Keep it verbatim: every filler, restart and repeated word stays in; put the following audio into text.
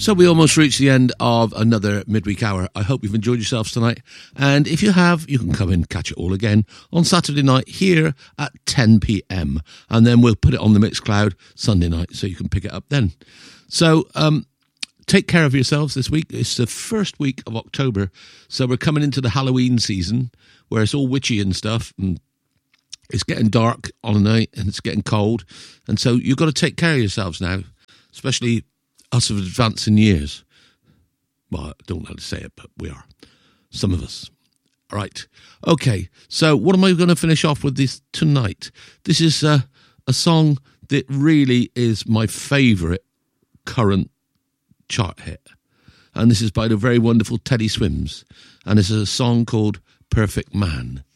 So we almost reached the end of another midweek hour. I hope you've enjoyed yourselves tonight. And if you have, you can come in and catch it all again on Saturday night here at ten p.m. And then we'll put it on the Mixcloud Sunday night so you can pick it up then. So um, take care of yourselves this week. It's the first week of October. So we're coming into the Halloween season where it's all witchy and stuff. And it's getting dark on a night and it's getting cold. And so you've got to take care of yourselves now, especially us of advancing years. Well, I don't know how to say it, but we are. Some of us. All right. Okay. So what am I going to finish off with this tonight? This is uh, a song that really is my favourite current chart hit. And this is by the very wonderful Teddy Swims. And it's a song called Perfect Man.